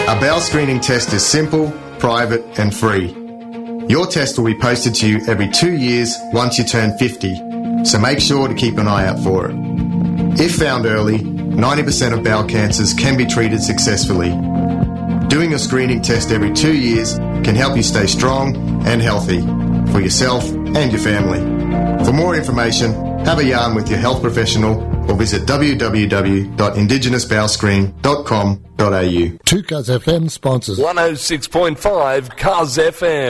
A bowel screening test is simple, private and free. Your test will be posted to you every 2 years once you turn 50, so make sure to keep an eye out for it. If found early, 90% of bowel cancers can be treated successfully. Doing a screening test every 2 years can help you stay strong and healthy for yourself and your family. For more information, have a yarn with your health professional or visit www.indigenousbowelscreen.com.au. 2 Cuz FM sponsors 106.5 Cuz FM.